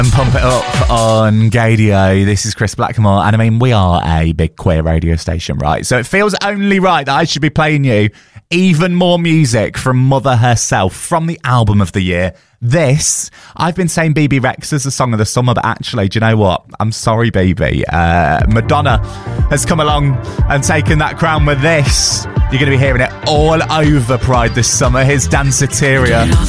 And pump it up on Gadio. This is Chris Blackmore, and I mean, we are a big queer radio station, right? So it feels only right that I should be playing you even more music from Mother herself, from the album of the year. This, I've been saying BB Rex as the song of the summer, but actually, do you know what? I'm sorry, baby. Madonna has come along and taken that crown with this. You're going to be hearing it all over Pride this summer. Here's Danceteria.